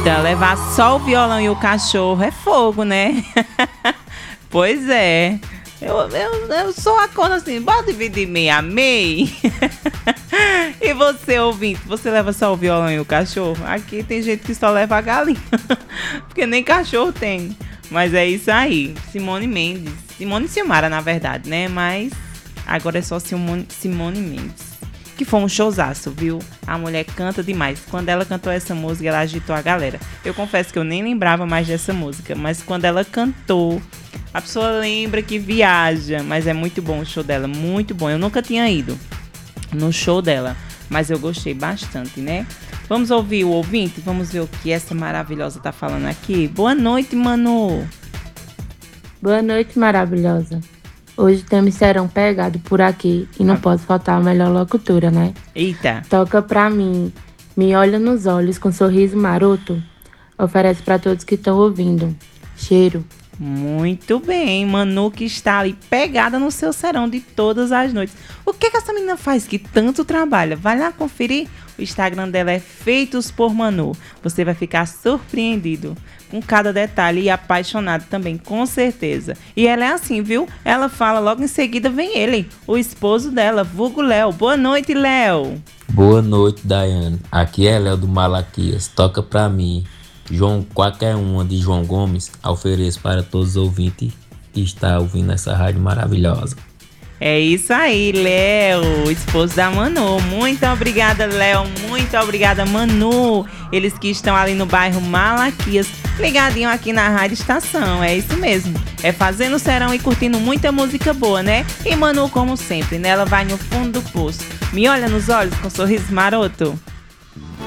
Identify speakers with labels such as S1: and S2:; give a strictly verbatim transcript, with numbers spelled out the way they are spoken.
S1: Eita, levar só o violão e o cachorro é fogo, né? Pois é. Eu, eu, eu sou a cona assim, bora dividir meio a meio. E você, ouvinte, você leva só o violão e o cachorro? Aqui tem gente que só leva a galinha. Porque nem cachorro tem. Mas é isso aí. Simone Mendes. Simone Silmara, na verdade, né? Mas agora é só Simone, Simone Mendes. Que foi um showzaço, viu? A mulher canta demais. Quando ela cantou essa música, ela agitou a galera. Eu confesso que eu nem lembrava mais dessa música, mas quando ela cantou, a pessoa lembra que viaja. Mas é muito bom o show dela, muito bom. Eu nunca tinha ido no show dela, mas eu gostei bastante, né? Vamos ouvir o ouvinte? Vamos ver o que essa maravilhosa tá falando aqui. Boa noite, Manu.
S2: Boa noite, maravilhosa. Hoje temos serão pegado por aqui e não ah. pode faltar a melhor locutora, né?
S1: Eita!
S2: Toca pra mim, me olha nos olhos com um sorriso maroto. Oferece pra todos que estão ouvindo. Cheiro.
S1: Muito bem, Manu que está ali pegada no seu serão de todas as noites. O que que essa menina faz que tanto trabalha? Vai lá conferir. O Instagram dela é Feitos por Manu. Você vai ficar surpreendido com cada detalhe e apaixonado também, com certeza. E ela é assim, viu? Ela fala, logo em seguida vem ele, o esposo dela, vulgo Léo. Boa noite, Léo.
S3: Boa noite, Daiane. Aqui é Léo do Malaquias. Toca pra mim. João, qualquer uma de João Gomes, ofereço para todos os ouvintes que estão ouvindo essa rádio maravilhosa.
S1: É isso aí, Léo, esposo da Manu. Muito obrigada, Léo. Muito obrigada, Manu. Eles que estão ali no bairro Malaquias, ligadinho aqui na Rádio Estação. É isso mesmo. É fazendo serão e curtindo muita música boa, né? E Manu, como sempre, né? Ela vai no fundo do poço. Me olha nos olhos com um sorriso maroto.